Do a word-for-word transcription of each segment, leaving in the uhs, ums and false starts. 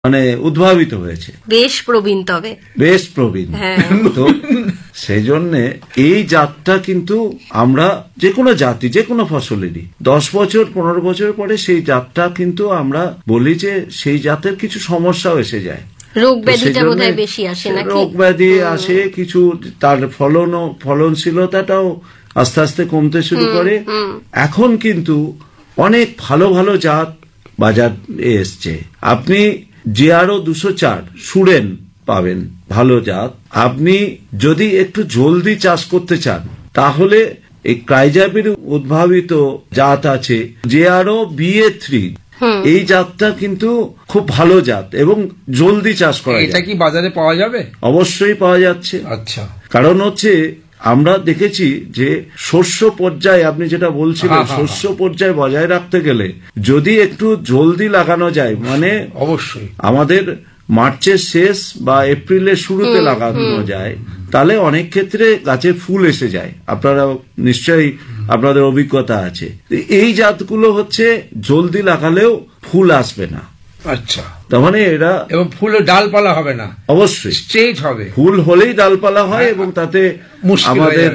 মানে উদ্ভাবিত হয়েছে। বেশ প্রবীণ, তবে বেশ প্রবীণ। তো সেই জন্য এই জাতটা কিন্তু আমরা যে কোনো জাতি যে কোনো ফসলেরই দশ বছর পনেরো বছর পরে সেই জাতটা কিন্তু আমরা বলি যে সেই জাতের কিছু সমস্যাও এসে যায়, রোগ ব্যাধিটা বোধহয় বেশি আসে নাকি, রোগ ব্যাধি আসে, কিছু তার ফলন ফলনশীলতাটাও আস্তে আস্তে কমতে শুরু করে। এখন কিন্তু অনেক ভালো ভালো জাত বাজার এসছে। আপনি জিআরও দুশো চার সুরেন পাবেন ভালো জাত। আপনি যদি একটু জলদি চাষ করতে চান তাহলে এই ক্রাইজাবির উদ্ভাবিত জাত আছে জিআরও বিএ থ্রি, এই জাতটা কিন্তু খুব ভালো জাত এবং জলদি চাষ করা যায়। এটা কি বাজারে পাওয়া যাবে? অবশ্যই পাওয়া যাচ্ছে। আচ্ছা, কারণ হচ্ছে আমরা দেখেছি যে শস্য পর্যায়ে আপনি যেটা বলছিলেন শস্য পর্যায়ে বজায় রাখতে গেলে যদি একটু জলদি লাগানো যায়, মানে অবশ্যই আমাদের মার্চের শেষ বা এপ্রিলের শুরুতে লাগানো যায়, তাহলে অনেক ক্ষেত্রে গাছে ফুল এসে যায়। আপনারা নিশ্চয়ই আপনাদের অভিজ্ঞতা আছে। এই জাতগুলো হচ্ছে জলদি লাগালেও ফুল আসবে না। আচ্ছা, তার মানে এরা এবং ফুল ডালপালা হবে না, অবশ্যই স্ট্রেট হবে। ফুল হলেই ডালপালা হয় এবং তাতে আমাদের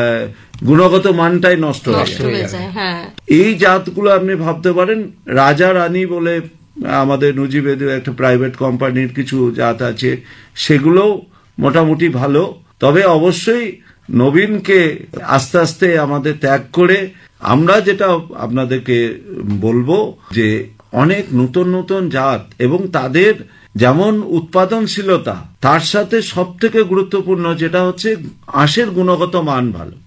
গুণগত মানটাই নষ্ট হয়ে যায়। এই জাতগুলো আপনি ভাবতে পারেন রাজা রানী বলে আমাদের নজিবেদে একটা প্রাইভেট কোম্পানির কিছু জাত আছে, সেগুলো মোটামুটি ভালো। তবে অবশ্যই নবীনকে আস্তে আস্তে আমাদের ত্যাগ করে আমরা যেটা আপনাদেরকে বলবো যে অনেক নতুন নতুন জাত এবং তাদের যেমন উৎপাদনশীলতা, তার সাথে সব থেকে গুরুত্বপূর্ণ যেটা হচ্ছে আঁশের গুণগত মান ভালো।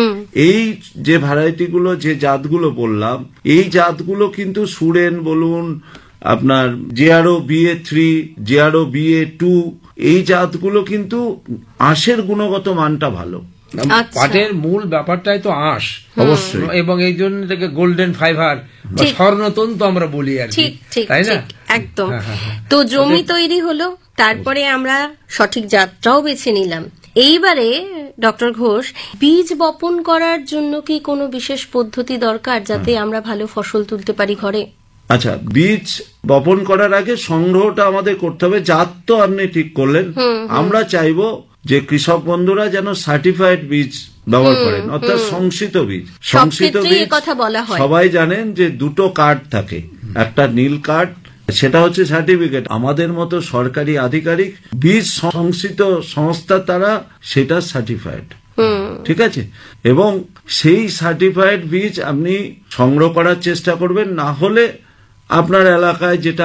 এই যে ভ্যারাইটিগুলো যে জাতগুলো বললাম, এই জাতগুলো কিন্তু সুরেন বলুন, আপনার GRO BA three, GRO BA two, এই জাতগুলো কিন্তু আঁশের গুণগত মানটা ভালো। পাটের মূল ব্যাপারটাই তো আঁশ, অবশ্যই, এবং এই জন্য এটাকে গোল্ডেন ফাইবার বা স্বর্ণতন্তু আমরা বলি আর কি, তাই না? একদম। তো জমি তৈরি হলো, তারপরে আমরা সঠিক জাতটাও বেছে নিলাম। এইবারে ডক্টর ঘোষ, বীজ বপন করার জন্য কি কোনো বিশেষ পদ্ধতি দরকার যাতে আমরা ভালো ফসল তুলতে পারি ঘরে? আচ্ছা, বীজ বপন করার আগে সংগ্রহটা আমাদের করতে হবে। জাত তো আপনি ঠিক করলেন, আমরা চাইবো যে কৃষক বন্ধুরা যেন সার্টিফাইড বীজ ব্যবহার করেন, অর্থাৎ সংশিত বীজ। সংশিত বীজ সবাই জানেন যে দুটো কার্ড থাকে, একটা নীল কার্ড, সেটা হচ্ছে সার্টিফিকেট। আমাদের মতো সরকারি আধিকারিক বীজ সংশিত সংস্থার দ্বারা সেটা সার্টিফাইড, ঠিক আছে? এবং সেই সার্টিফাইড বীজ আপনি সংগ্রহ করার চেষ্টা করবেন। না হলে আপনার এলাকায় যেটা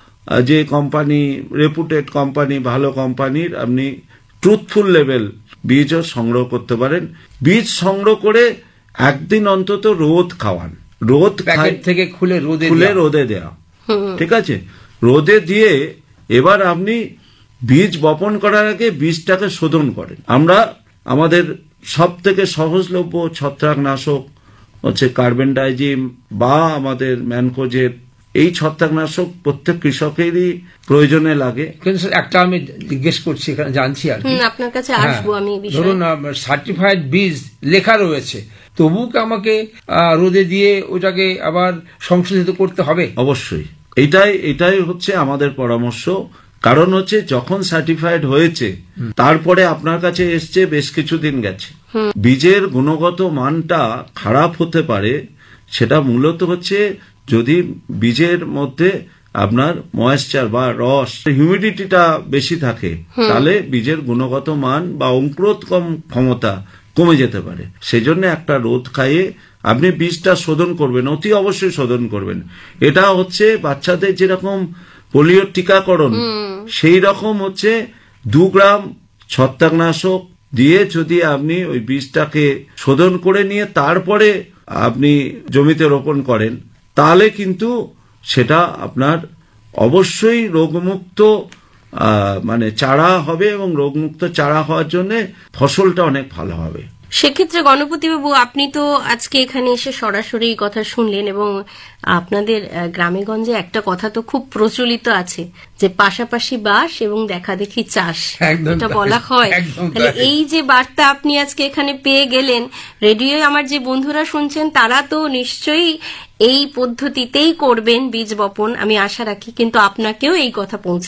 যে কোম্পানি রেপুটেড কোম্পানি, ভালো কোম্পানির, আপনি ট্রুথফুল লেভেল বীজও সংগ্রহ করতে পারেন। বীজ সংগ্রহ করে একদিন অন্তত রোদ খাওয়ান, রোদ প্যাকেট থেকে খুলে রোদে খুলে রোদে দেওয়া, ঠিক আছে? রোদে দিয়ে এবার আপনি বীজ বপন করার আগে বীজটাকে শোধন করেন। আমরা আমাদের সব থেকে সহজলভ্য ছত্রাকনাশক হচ্ছে কার্বেন্ডাইজিম বা আমাদের ম্যানকোজেব, এই ছত্রাকনাশক প্রত্যেক কৃষকেরই প্রয়োজনে লাগে। কিন্তু একটা আমি জিজ্ঞেস করছি, এখানে জানছি আর কি, আপনার কাছে আসবো আমি। ধরুন সার্টিফাইড বীজ লেখা রয়েছে, তবু কি আমাকে রোদে দিয়ে ওটাকে আবার সংশোধিত করতে হবে? অবশ্যই, এটাই এটাই হচ্ছে আমাদের পরামর্শ। কারণ হচ্ছে যখন সার্টিফাইড হয়েছে তারপরে আপনার কাছে এসছে, বেশ কিছুদিন গেছে, বীজের গুণগত মানটা খারাপ হতে পারে। সেটা মূলত হচ্ছে যদি বীজের মধ্যে আপনার ময়েশ্চার বা রস, হিউমিডিটিটা বেশি থাকে, তাহলে বীজের গুণগত মান বা অঙ্কুরোৎগম ক্ষমতা কমে যেতে পারে। সেজন্য একটা রোদ খাইয়ে আপনি বীজটা শোধন করবেন, অতি অবশ্যই শোধন করবেন। এটা হচ্ছে বাচ্চাদের যেরকম পোলিও টিকাকরণ, সেই রকম হচ্ছে দু গ্রাম ছত্রাকনাশক দিয়ে যদি আপনি ওই বীজটাকে শোধন করে নিয়ে তারপরে আপনি জমিতে রোপণ করেন, তাহলে কিন্তু সেটা আপনার অবশ্যই রোগমুক্ত মানে চারা হবে এবং রোগমুক্ত চারা হওয়ার জন্য ফসলটা অনেক ভালো হবে। সেক্ষেত্রে গণপতিবাবু, আপনি তো আজকে এখানে এসে সরাসরি এই কথা শুনলেন, এবং আপনাদের আহ, গ্রামেগঞ্জে একটা কথা তো খুব প্রচলিত আছে যে পাশাপাশি বাস এবং দেখা দেখি চাষ, একদম এটা তাই, বলা হয়। একদম তাহলে তাই। এই যে বার্তা আপনি আজকে এখানে পেয়ে গেলেন, রেডিও আমার যে বন্ধুরা শুনছেন তারা তো নিশ্চয়ই এই পদ্ধতিতেই করবেন বীজ বপন, আমি আশা রাখি। কিন্তু আপনাকেও এই কথা পৌঁছে